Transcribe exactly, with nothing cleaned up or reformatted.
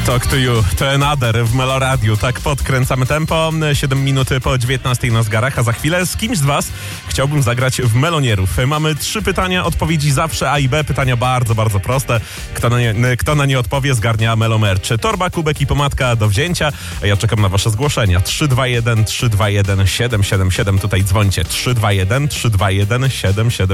Talk to you, to another w Meloradiu. Tak podkręcamy tempo. siedem minut po dziewiętnastej na zegarach, a za chwilę z kimś z was chciałbym zagrać w Melonierów. Mamy trzy pytania, odpowiedzi zawsze A i B. Pytania bardzo, bardzo proste. Kto na nie, kto na nie odpowie, zgarnia Melomerch. Torba, kubek i pomadka do wzięcia. Ja czekam na wasze zgłoszenia. trzy dwa jeden, trzy dwa jeden, siedem siedem siedem. Tutaj dzwońcie. trzy dwa jeden, trzy dwa jeden, siedem siedem siedem.